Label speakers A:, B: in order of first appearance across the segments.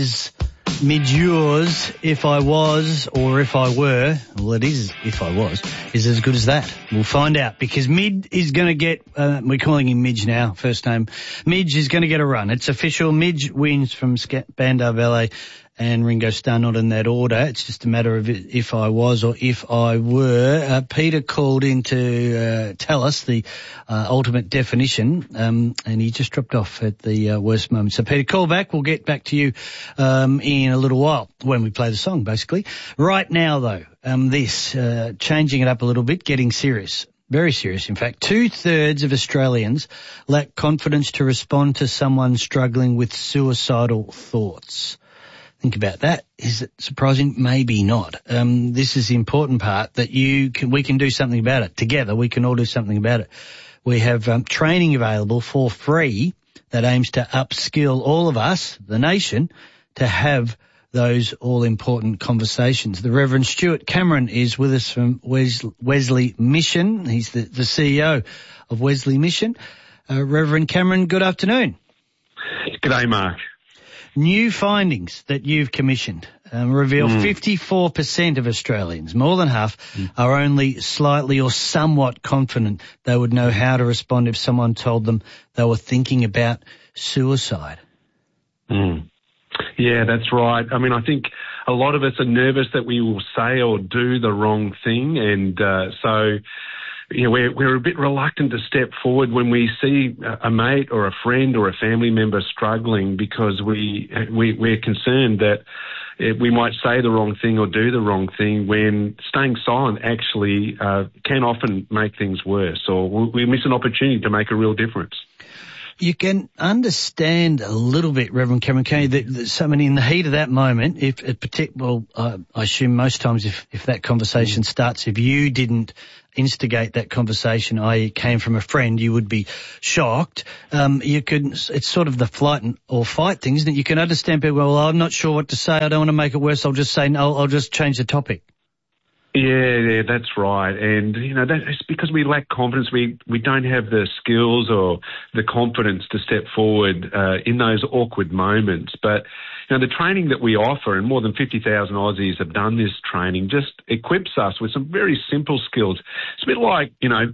A: is Midge yours, If I Was, or If I Were, well it is If I Was, is as good as that. We'll find out, because Midge is going to get, we're calling him Midge now, first name. Midge is going to get a run. It's official. Midge wins from Bandar Ballet and Ringo Starr, not in that order. It's just a matter of If I Was or If I Were. Peter called in to tell us the ultimate definition, and he just dropped off at the worst moment. So Peter, call back. We'll get back to you in a little while when we play the song, basically. Right now, though, changing it up a little bit, getting serious. Very serious, in fact. 2/3 of Australians lack confidence to respond to someone struggling with suicidal thoughts. Think about that. Is it surprising? Maybe not. This is the important part, that we can do something about it. Together, we can all do something about it. We have training available for free that aims to upskill all of us, the nation, to have those all-important conversations. The Reverend Stuart Cameron is with us from Wesley Mission. He's the CEO of Wesley Mission. Reverend Cameron, good afternoon.
B: G'day, Mark.
A: New findings that you've commissioned reveal 54% of Australians, more than half, are only slightly or somewhat confident they would know how to respond if someone told them they were thinking about suicide.
B: Yeah, that's right. I mean, I think a lot of us are nervous that we will say or do the wrong thing, and so we're a bit reluctant to step forward when we see a mate or a friend or a family member struggling, because we're concerned that we might say the wrong thing or do the wrong thing, when staying silent actually can often make things worse, or we miss an opportunity to make a real difference.
A: You can understand a little bit, Reverend Cameron, can you, that someone in the heat of that moment, I assume most times if that conversation starts, if you didn't instigate that conversation, i.e. came from a friend, you would be shocked. It's sort of the flight or fight thing, isn't it? You can understand people, well, I'm not sure what to say, I don't want to make it worse, I'll just say no, I'll just change the topic.
B: Yeah, that's right. And, it's because we lack confidence. We don't have the skills or the confidence to step forward in those awkward moments. But, the training that we offer, and more than 50,000 Aussies have done this training, just equips us with some very simple skills. It's a bit like,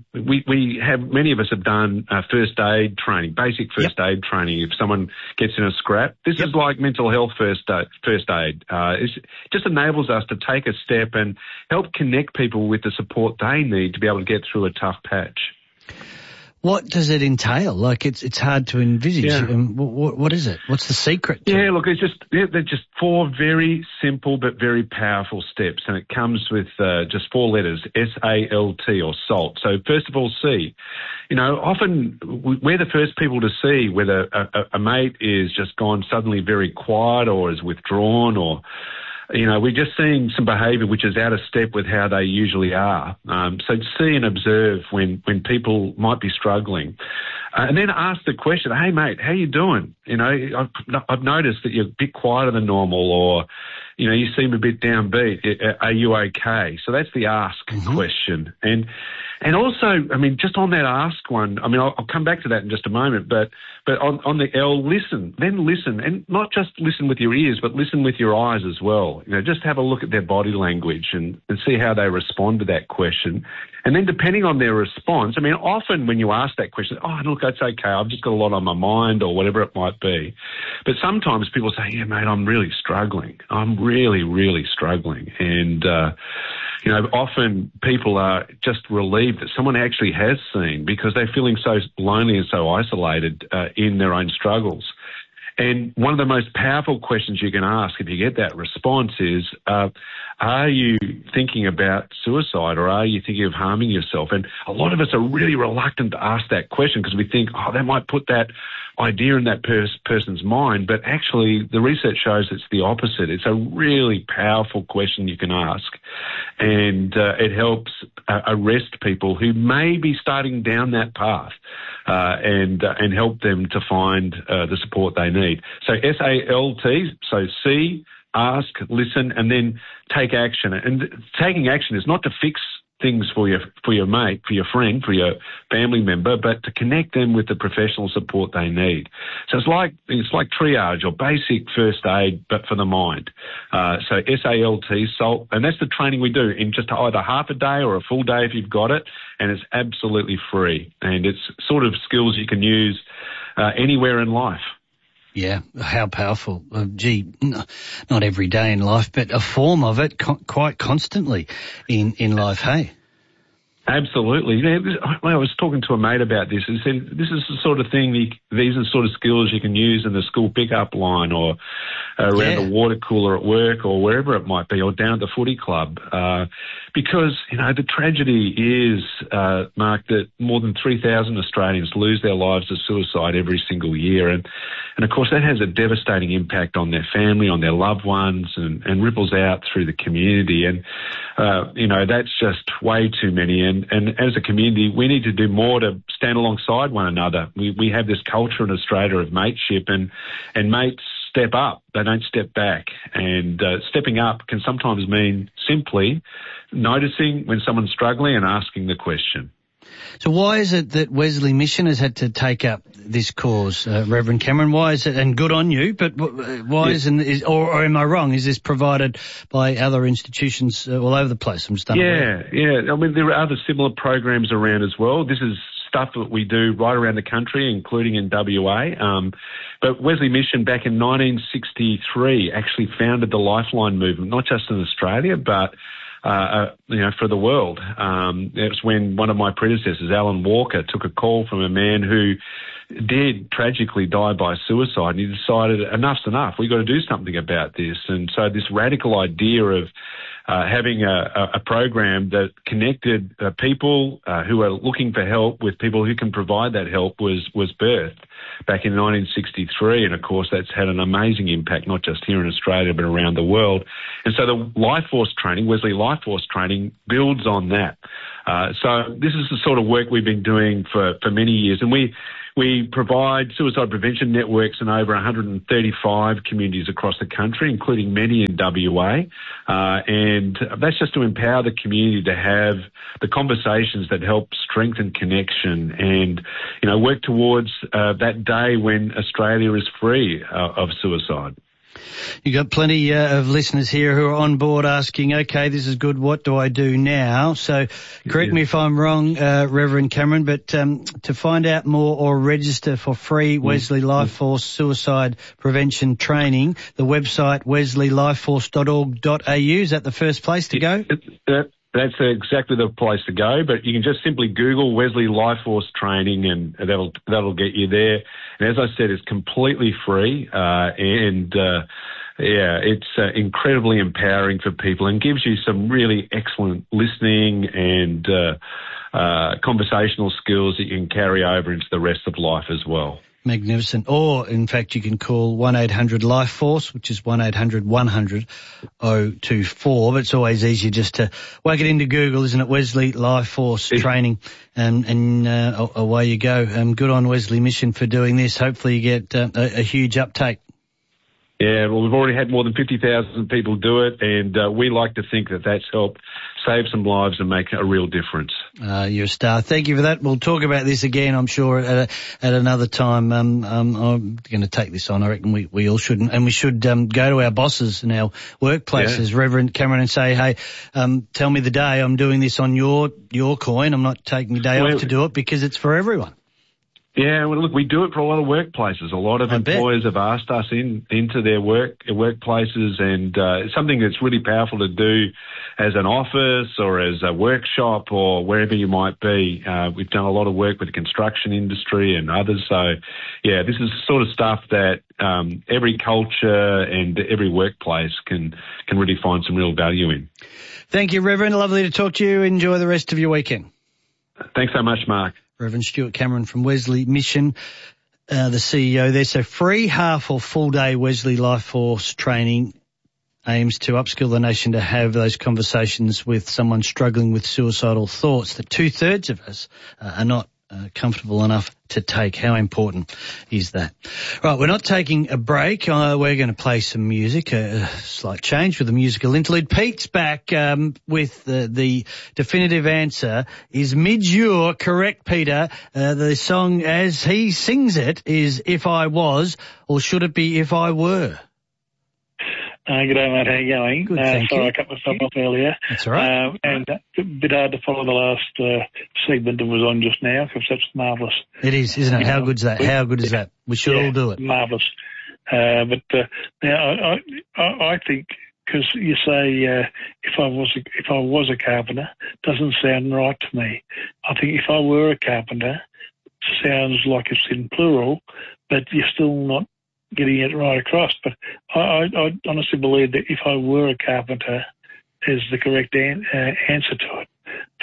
B: many of us have done first aid training, basic first aid training. If someone gets in a scrap, this is like mental health first aid. It just enables us to take a step and help connect people with the support they need to be able to get through a tough patch.
A: What does it entail? Like, it's hard to envisage.
B: Yeah.
A: What is it? What's the secret?
B: They're just 4 very simple but very powerful steps, and it comes with just 4 letters, S-A-L-T, or SALT. So first of all, C. Often we're the first people to see whether a mate is just gone suddenly very quiet or is withdrawn, or we're just seeing some behaviour which is out of step with how they usually are. So see and observe when people might be struggling. And then ask the question, hey, mate, how you doing? I've noticed that you're a bit quieter than normal, or, you seem a bit downbeat. Are you okay? So that's the ask question. And also, just on that ask one, I'll come back to that in just a moment, but on the L, listen. Then listen, and not just listen with your ears, but listen with your eyes as well. Just have a look at their body language and see how they respond to that question. And then depending on their response, often when you ask that question, oh, look, that's okay, I've just got a lot on my mind, or whatever it might be. But sometimes people say, yeah, mate, I'm really struggling. I'm really, really struggling. And, often people are just relieved that someone actually has seen, because they're feeling so lonely and so isolated in their own struggles. And one of the most powerful questions you can ask if you get that response is, are you thinking about suicide, or are you thinking of harming yourself? And a lot of us are really reluctant to ask that question because we think, they might put that idea in that person's mind. But actually, the research shows it's the opposite. It's a really powerful question you can ask. And it helps arrest people who may be starting down that path and help them to find the support they need. So SALT, so see, ask, listen, and then take action. And taking action is not to fix things for your mate, for your friend, for your family member, but to connect them with the professional support they need. So it's like triage or basic first aid, but for the mind. So SALT, SALT, and that's the training we do in just either half a day or a full day if you've got it, and it's absolutely free. And it's sort of skills you can use anywhere in life.
A: Yeah, how powerful. Gee, not every day in life, but a form of it quite constantly in life, hey?
B: Absolutely. When I was talking to a mate about this, he said this is the sort of thing, these are the sort of skills you can use in the school pickup line or around the water cooler at work or wherever it might be, or down at the footy club. Because, the tragedy is, Mark, that more than 3,000 Australians lose their lives to suicide every single year. And of course, that has a devastating impact on their family, on their loved ones, and ripples out through the community. And, that's just way too many. And as a community, we need to do more to stand alongside one another. We have this culture in Australia of mateship, and mates step up. They don't step back. And stepping up can sometimes mean simply noticing when someone's struggling and asking the question.
A: So why is it that Wesley Mission has had to take up this cause, Reverend Cameron? Why is it, and good on you, but why isn't, or am I wrong, is this provided by other institutions all over the place? I'm just unaware.
B: Yeah. I mean, there are other similar programs around as well. This is stuff that we do right around the country, including in WA. But Wesley Mission back in 1963 actually founded the Lifeline movement, not just in Australia, but for the world. It was when one of my predecessors, Alan Walker, took a call from a man who did tragically die by suicide, and he decided enough's enough. We've got to do something about this. And so this radical idea of having a program that connected people who are looking for help with people who can provide that help was birthed back in 1963. And, of course, that's had an amazing impact, not just here in Australia, but around the world. And so the Life Force training, Wesley Life Force training, builds on that. So this is the sort of work we've been doing for many years. And we provide suicide prevention networks in over 135 communities across the country, including many in WA. And that's just to empower the community to have the conversations that help strengthen connection and, work towards that day when Australia is free of suicide.
A: You've got plenty of listeners here who are on board asking, okay, this is good, what do I do now? So correct me if I'm wrong, Reverend Cameron, but to find out more or register for free Wesley Life Force suicide prevention training, the website wesleylifeforce.org.au, is that the first place to go?
B: That's exactly the place to go, but you can just simply Google Wesley Life Force training and that'll get you there. And as I said, it's completely free, it's incredibly empowering for people and gives you some really excellent listening and conversational skills that you can carry over into the rest of life as well.
A: Magnificent. Or, in fact, you can call 1-800-LIFE-FORCE, which is 1-800-100-024. But it's always easier just to whack it into Google, isn't it? Wesley Life Force training, and away you go. Good on Wesley Mission for doing this. Hopefully you get a huge uptake.
B: Yeah, well, we've already had more than 50,000 people do it, and we like to think that that's helped save some lives and make a real difference.
A: You're a star. Thank you for that. We'll talk about this again, I'm sure, at another time. I'm going to take this on. I reckon we all should. And we should go to our bosses and our workplaces, Reverend Cameron, and say, hey, tell me the day I'm doing this on your coin. I'm not taking a day off to do it because it's for everyone.
B: Yeah, well, look, we do it for a lot of workplaces. A lot of employers have asked us into their workplaces, and it's something that's really powerful to do as an office or as a workshop or wherever you might be. We've done a lot of work with the construction industry and others. So, yeah, this is the sort of stuff that every culture and every workplace can really find some real value in.
A: Thank you, Reverend. Lovely to talk to you. Enjoy the rest of your weekend.
B: Thanks so much, Mark.
A: Reverend Stuart Cameron from Wesley Mission, the CEO there. So free half or full day Wesley Life Force training aims to upskill the nation to have those conversations with someone struggling with suicidal thoughts. That 2/3 of us are not comfortable enough to take. How important is that? Right, we're not taking a break. We're going to play some music, a slight change with a musical interlude. Pete's back with the definitive answer. Is Midge correct, Peter? The song as he sings it is If I Was, or should it be If I Were?
C: Good day, mate. How are you going?
A: Good, thank you.
C: Sorry, I cut myself off earlier.
A: That's all right.
C: And a bit hard to follow the last segment that was on just now because that's marvellous.
A: It is, isn't it? How good's that? How good is that? We should all do it.
C: Marvellous. But now I think, because you say if I was a carpenter, doesn't sound right to me. I think if I were a carpenter, sounds like it's in plural, but you're still not getting it right across. But I honestly believe that if I were a carpenter is the correct answer to it.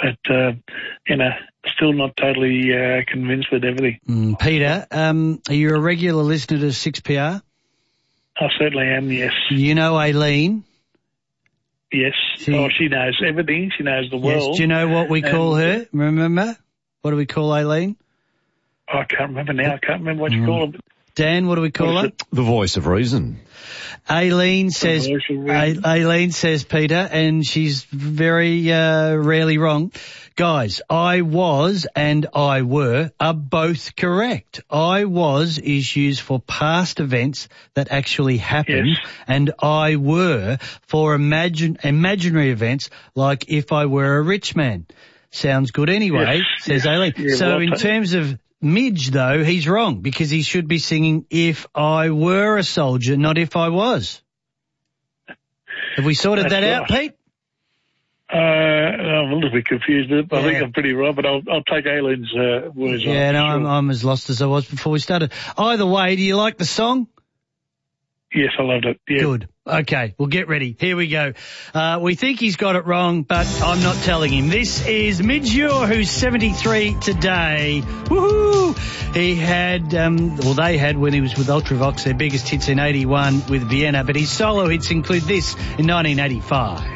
C: But, still not totally convinced with everything.
A: Peter, are you a regular listener to 6PR?
C: I certainly am, yes.
A: You know Aileen?
C: Yes. She knows everything. She knows the world.
A: Yes. Do you know what we call her? Remember? What do we call Aileen?
C: I can't remember now. I can't remember what you call her.
A: Dan, what do we call her?
D: The voice of reason.
A: Aileen says, Peter, and she's very rarely wrong. Guys, I was and I were are both correct. I was is used for past events that actually happened, yes. And I were for imaginary events like if I were a rich man. Sounds good anyway, yes. Says Aileen. Yeah, so in terms of Midge, though, he's wrong because he should be singing if I were a soldier, not if I was. Have we sorted that out, Pete?
C: I'm a little bit confused, but I think I'm pretty right, but I'll take Aileen's words on.
A: Yeah, no,
C: sure.
A: I'm as lost as I was before we started. Either way, do you like the song?
C: Yes, I loved it. Yeah.
A: Good. Okay, well, get ready. Here we go. We think he's got it wrong, but I'm not telling him. This is Midge Ure, who's 73 today. Woohoo! He had, they had when he was with Ultravox, their biggest hits in 81 with Vienna, but his solo hits include this in 1985.